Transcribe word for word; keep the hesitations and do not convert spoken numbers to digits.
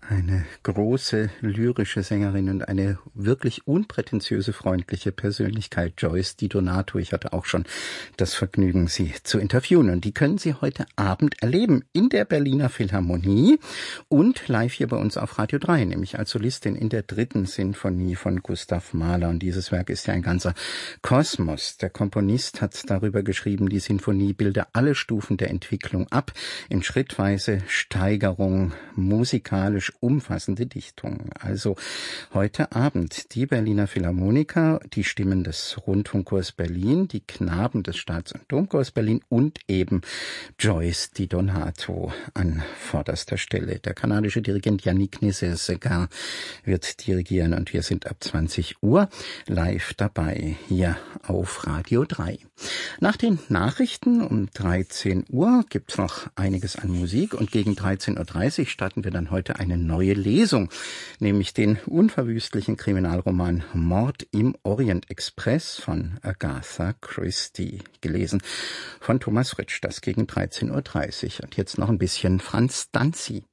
Eine große lyrische Sängerin und eine wirklich unprätentiöse, freundliche Persönlichkeit, Joyce Di Donato. Ich hatte auch schon das Vergnügen, sie zu interviewen. Und die können Sie heute Abend erleben in der Berliner Philharmonie und live hier bei uns auf Radio drei, nämlich als Solistin in der dritten Sinfonie von Gustav Mahler. Und dieses Werk ist ja ein ganzer Kosmos. Der Komponist hat darüber geschrieben, die Sinfonie bilde alle Stufen der Entwicklung ab, in schrittweise Steigerung, musikalisch umfassende Dichtung. Also heute Abend die Berliner Philharmoniker, die Stimmen des Rundfunkchors Berlin, die Knaben des Staats- und Domchors Berlin und eben Joyce Di Donato an vorderster Stelle. Der kanadische Dirigent Yannick Nézet-Séguin wird dirigieren und wir sind ab zwanzig Uhr live dabei hier auf Radio drei. Nach den Nachrichten um dreizehn Uhr gibt's noch einiges an Musik und gegen dreizehn Uhr dreißig starten wir dann heute eine neue Lesung, nämlich den unverwüstlichen Kriminalroman Mord im Orient Express von Agatha Christie, gelesen von Thomas Fritsch, das gegen dreizehn Uhr dreißig. Und jetzt noch ein bisschen Franz Danzi.